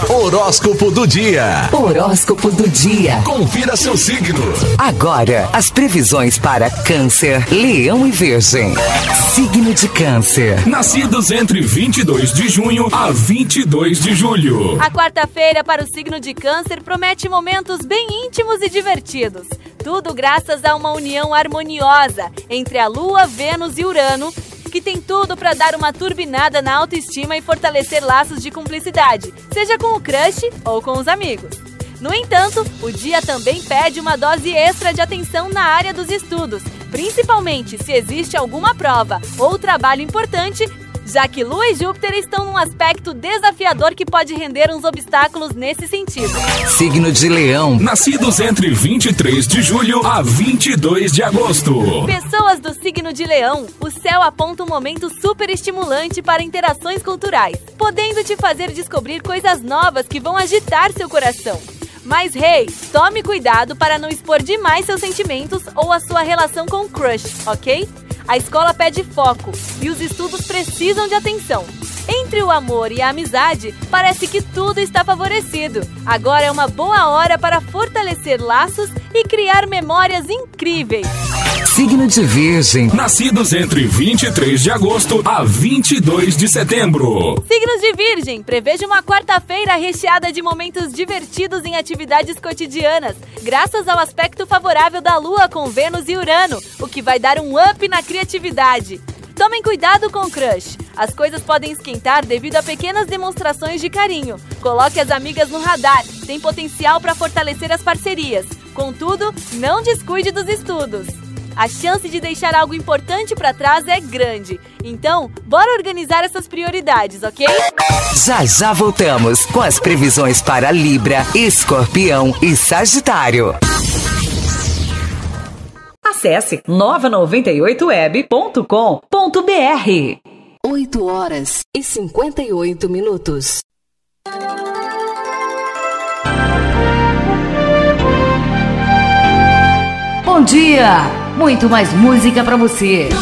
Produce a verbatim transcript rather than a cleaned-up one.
Horóscopo do dia. Horóscopo do dia. Confira seu signo. Agora, as previsões para Câncer, Leão e Virgem. Signo de Câncer. Nascidos entre vinte e dois de junho a vinte e dois de julho. A quarta-feira para o signo de Câncer promete momentos bem íntimos e divertidos. Tudo graças a uma união harmoniosa entre a Lua, Vênus e Urano, que tem tudo para dar uma turbinada na autoestima e fortalecer laços de cumplicidade, seja com o crush ou com os amigos. No entanto, o dia também pede uma dose extra de atenção na área dos estudos, principalmente se existe alguma prova ou trabalho importante, já que Lua e Júpiter estão num aspecto desafiador que pode render uns obstáculos nesse sentido. Signo de Leão. Nascidos entre vinte e três de julho a vinte e dois de agosto. Pessoas do signo de Leão, o céu aponta um momento super estimulante para interações culturais, podendo te fazer descobrir coisas novas que vão agitar seu coração. Mas, hey, tome cuidado para não expor demais seus sentimentos ou a sua relação com o crush, ok? A escola pede foco e os estudos precisam de atenção. Entre o amor e a amizade, parece que tudo está favorecido. Agora é uma boa hora para fortalecer laços e criar memórias incríveis. Signo de Virgem. Nascidos entre vinte e três de agosto a vinte e dois de setembro. Signos de Virgem, preveja uma quarta-feira recheada de momentos divertidos em atividades cotidianas, graças ao aspecto favorável da Lua com Vênus e Urano, o que vai dar um up na criatividade. Tomem cuidado com o crush. As coisas podem esquentar devido a pequenas demonstrações de carinho. Coloque as amigas no radar. Tem potencial para fortalecer as parcerias. Contudo, não descuide dos estudos. A chance de deixar algo importante para trás é grande. Então, bora organizar essas prioridades, ok? Já já voltamos com as previsões para Libra, Escorpião e Sagitário. Acesse nova noventa e oito web ponto com ponto br. oito horas e cinquenta e oito minutos. Bom dia! Muito mais música pra você.